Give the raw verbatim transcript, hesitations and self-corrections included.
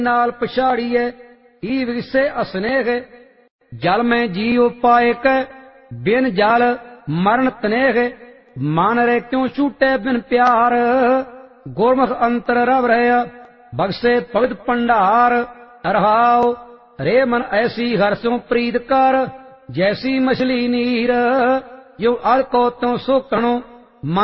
नाल पछाड़िए ई विसे असनेह। जल में जीव पाए कै बिन जल मरण तनेह। मान रे क्यों छूटे बिन प्यार, गुरमुख अंतर रव रहे बगसे पवित्र भंडार। रहाओ रे मन ऐसी हर्षों प्रीत कर, जैसी मछली नीर। यो अल को त्यों सोकणो